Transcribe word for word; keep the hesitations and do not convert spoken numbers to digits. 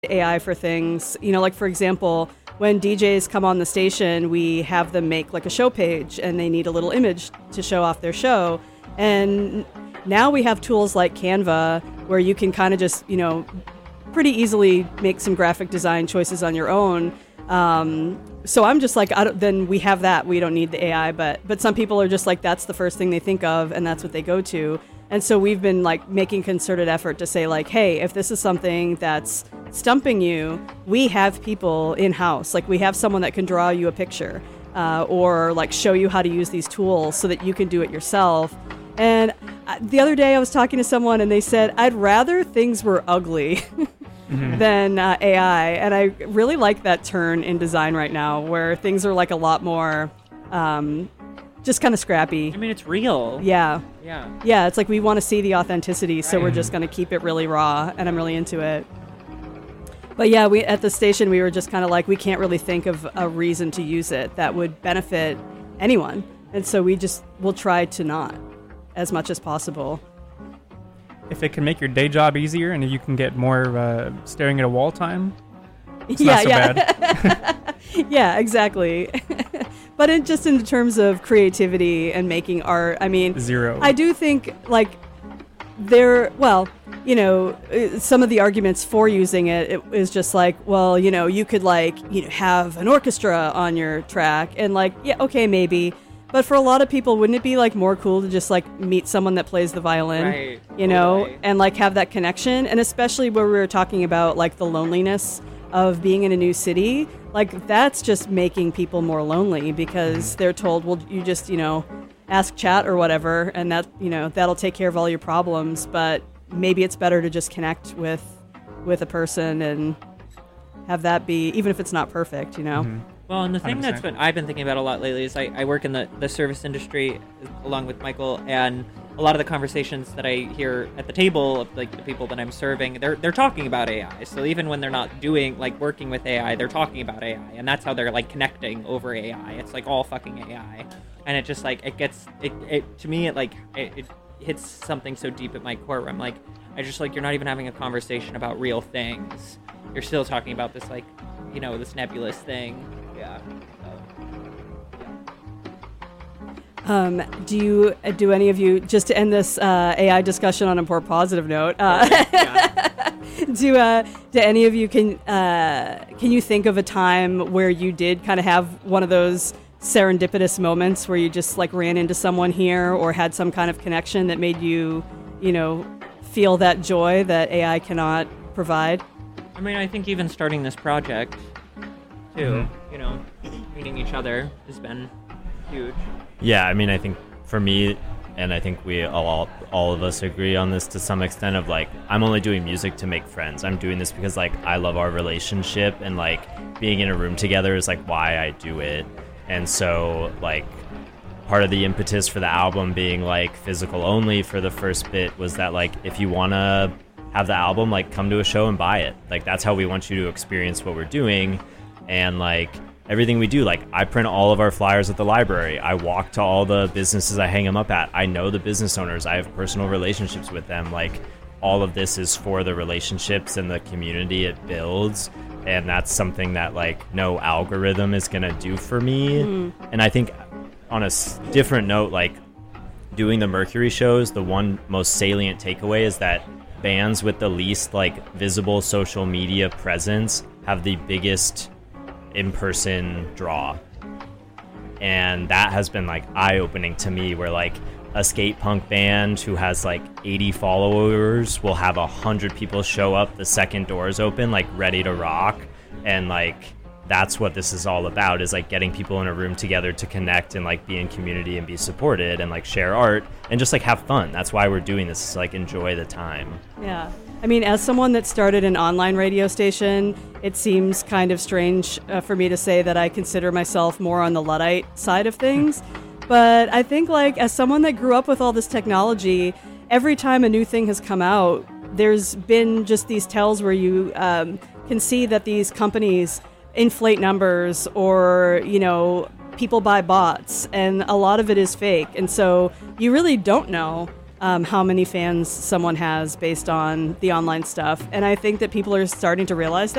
A I for things. You know, like for example, when D Js come on the station, we have them make like a show page and they need a little image to show off their show. And now we have tools like Canva where you can kind of just, you know, pretty easily make some graphic design choices on your own. Um, so I'm just like, I don't, then we have that. We don't need the A I, but but some people are just like, that's the first thing they think of and that's what they go to. And so we've been like making concerted effort to say like, hey, if this is something that's stumping you, we have people in-house. Like we have someone that can draw you a picture uh, or like show you how to use these tools so that you can do it yourself. And the other day I was talking to someone and they said, I'd rather things were ugly mm-hmm. than uh, A I. And I really like that turn in design right now where things are like a lot more um, just kind of scrappy. I mean, it's real. Yeah. Yeah. Yeah, it's like we want to see the authenticity, right. so we're just going to keep it really raw, and I'm really into it. But yeah, we at the station, we were just kind of like, we can't really think of a reason to use it that would benefit anyone. And so we just will try to not as much as possible. If it can make your day job easier and you can get more uh, staring at a wall time, it's yeah, not so yeah. bad. Yeah, exactly. But in just in terms of creativity and making art, I mean, Zero. I do think like there, well, you know, uh, some of the arguments for using it, it is just like, well, you know, you could like, you know, have an orchestra on your track and like, yeah, okay, maybe. But for a lot of people, wouldn't it be like more cool to just like meet someone that plays the violin, right. you know, Totally. and like have that connection? And especially where we were talking about like the loneliness of being in a new city, like that's just making people more lonely because they're told, well, you just, you know, ask chat or whatever, and that, you know, that'll take care of all your problems. But maybe it's better to just connect with with a person and have that be, even if it's not perfect, you know. Mm-hmm. Well, and the thing one hundred that's percent. been I've been thinking about a lot lately is I, I work in the, the service industry along with Michael, and a lot of the conversations that I hear at the table of like the people that I'm serving, they're they're talking about A I. So even when they're not doing like working with A I, they're talking about A I, and that's how they're like connecting over A I. It's like all fucking A I, and it just like it gets it, it to me it like it, it hits something so deep at my core where I'm like I just like you're not even having a conversation about real things. You're still talking about this like you know this nebulous thing. Yeah. Um, do you do any of you, just to end this uh, A I discussion on a more positive note? Uh, Yeah. do uh, do any of you can uh, can you think of a time where you did kind of have one of those serendipitous moments where you just like ran into someone here or had some kind of connection that made you, you know, feel that joy that A I cannot provide? I mean, I think even starting this project, too, Mm-hmm. you know, meeting each other has been huge. Yeah, I mean, I think for me, and I think we all all of us agree on this to some extent of like, I'm only doing music to make friends. I'm doing this because like I love our relationship, and like being in a room together is like why I do it. And so like part of the impetus for the album being like physical only for the first bit was that like if you want to have the album, like come to a show and buy it. Like that's how we want you to experience what we're doing. And like everything we do, like I print all of our flyers at the library. I walk to all the businesses I hang them up at. I know the business owners. I have personal relationships with them. Like all of this is for the relationships and the community it builds. And that's something that like no algorithm is going to do for me. Mm. And I think on a s- different note, like doing the Mercury shows, the one most salient takeaway is that bands with the least like visible social media presence have the biggest in-person draw, and that has been like eye-opening to me where like a skate punk band who has like eighty followers will have a hundred people show up the second doors open, like ready to rock. And like that's what this is all about, is like getting people in a room together to connect and like be in community and be supported and like share art and just like have fun. That's why we're doing this, is like enjoy the time. Yeah. I mean, as someone that started an online radio station, it seems kind of strange uh, for me to say that I consider myself more on the Luddite side of things. But I think, like, as someone that grew up with all this technology, every time a new thing has come out, there's been just these tells where you um, can see that these companies inflate numbers, or, you know, people buy bots, and a lot of it is fake. And so you really don't know um, how many fans someone has based on the online stuff. And I think that people are starting to realize that.